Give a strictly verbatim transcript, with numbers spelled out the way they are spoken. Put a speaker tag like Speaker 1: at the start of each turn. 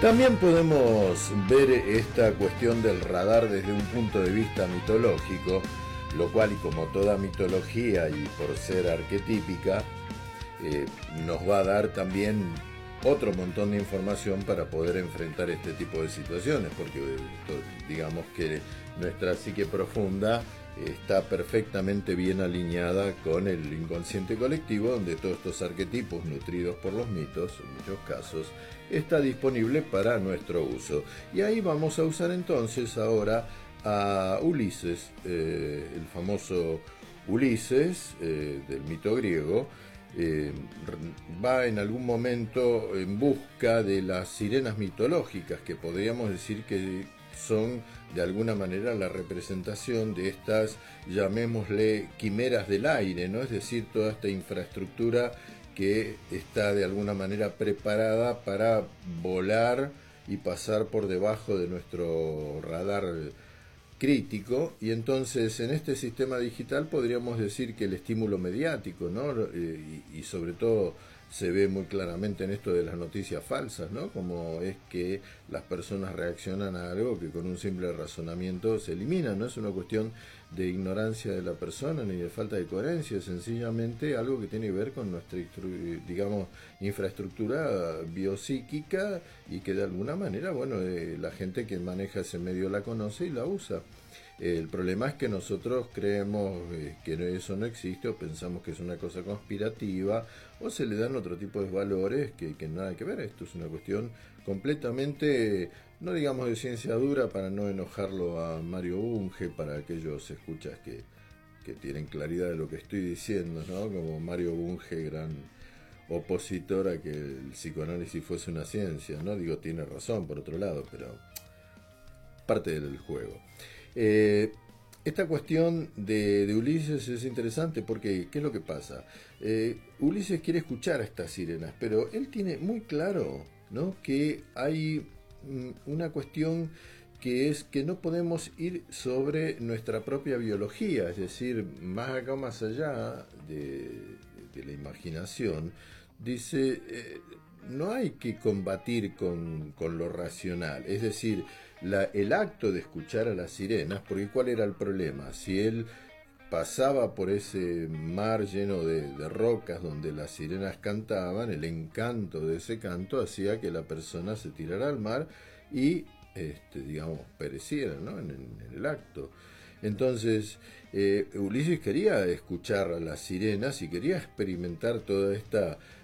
Speaker 1: También podemos ver esta cuestión del radar desde un punto de vista mitológico, lo cual, y como toda mitología y por ser arquetípica, eh, nos va a dar también otro montón de información para poder enfrentar este tipo de situaciones, porque digamos que nuestra psique profunda está perfectamente bien alineada con el inconsciente colectivo, donde todos estos arquetipos nutridos por los mitos, en muchos casos, está disponible para nuestro uso. Y ahí vamos a usar entonces ahora a Ulises, eh, el famoso Ulises eh, del mito griego. Eh, va en algún momento en busca de las sirenas mitológicas, que podríamos decir que son de alguna manera la representación de estas, llamémosle, quimeras del aire, ¿no? Es decir, toda esta infraestructura que está de alguna manera preparada para volar y pasar por debajo de nuestro radar crítico. Y entonces en este sistema digital podríamos decir que el estímulo mediático, ¿no? y, y sobre todo se ve muy claramente en esto de las noticias falsas, ¿no? Como es que las personas reaccionan a algo que con un simple razonamiento se elimina. No es una cuestión de ignorancia de la persona ni de falta de coherencia, es sencillamente algo que tiene que ver con nuestra, digamos, infraestructura biopsíquica, y que de alguna manera, bueno, eh, la gente que maneja ese medio la conoce y la usa. El problema es que nosotros creemos eh, que eso no existe, o pensamos que es una cosa conspirativa, o se le dan otro tipo de valores que, que nada que ver. Esto es una cuestión completamente, no digamos de ciencia dura, para no enojarlo a Mario Bunge, para aquellos escuchas que, que tienen claridad de lo que estoy diciendo, ¿no? Como Mario Bunge, gran opositor a que el psicoanálisis fuese una ciencia, ¿no? Digo, tiene razón por otro lado, pero parte del juego. Eh, esta cuestión de, de Ulises es interesante porque, ¿qué es lo que pasa? Eh, Ulises quiere escuchar a estas sirenas, pero él tiene muy claro, ¿no?, que hay mm, una cuestión que es que no podemos ir sobre nuestra propia biología, es decir, más acá, más allá de, de la imaginación. Dice, eh, no hay que combatir con, con lo racional, es decir, la, el acto de escuchar a las sirenas, porque ¿cuál era el problema? Si él pasaba por ese mar lleno de, de rocas donde las sirenas cantaban, el encanto de ese canto hacía que la persona se tirara al mar y, este, digamos, pereciera, ¿no?, en, en el acto. Entonces, eh, Ulises quería escuchar a las sirenas y quería experimentar toda esta